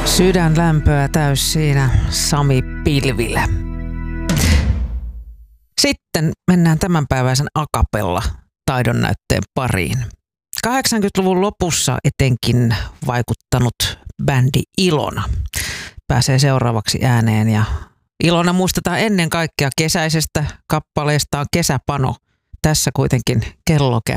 Sydänlämpöä täys siinä Sami Pilvilä. Sitten mennään tämänpäiväisen acapella taidonnäytteen pariin. 80-luvun lopussa etenkin vaikuttanut bändi Ilona pääsee seuraavaksi ääneen ja Ilona muistetaan ennen kaikkea kesäisestä kappaleestaan Kesäpano. Tässä kuitenkin kello käy.